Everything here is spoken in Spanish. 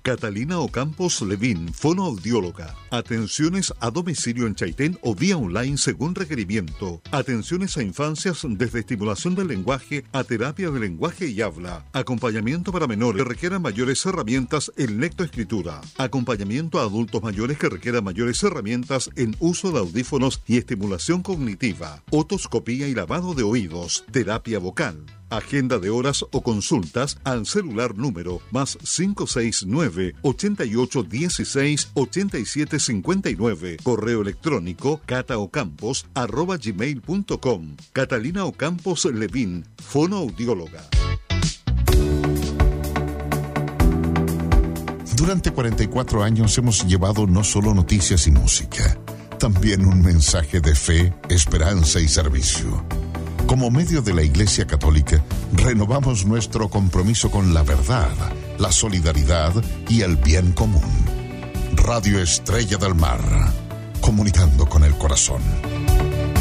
Catalina Ocampos Levín, fonoaudióloga. Atenciones a domicilio en Chaitén o vía online según requerimiento. Atenciones a infancias desde estimulación del lenguaje a terapia de lenguaje y habla. Acompañamiento para menores que requieran mayores herramientas en lectoescritura. Acompañamiento a adultos mayores que requieran mayores herramientas en uso de audífonos y estimulación cognitiva. Otoscopía y lavado de oídos. Terapia vocal. Agenda de horas o consultas al celular número +569 8816 8759. Correo electrónico cataocampos@gmail.com. Catalina Ocampos Levín, fonoaudióloga. Durante 44 años hemos llevado no solo noticias y música, también un mensaje de fe, esperanza y servicio. Como medio de la Iglesia Católica, renovamos nuestro compromiso con la verdad, la solidaridad y el bien común. Radio Estrella del Mar, comunicando con el corazón.